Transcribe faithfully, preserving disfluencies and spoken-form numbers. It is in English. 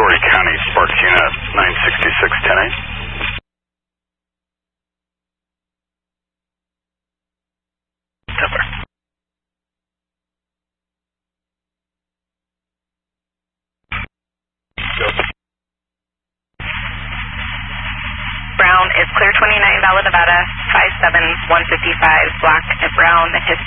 Story County, Sparks Unit nine sixty-six ten eight. Yes, sir. Brown is clear twenty-nine, Bella Nevada, five seven one five five, black and brown, history.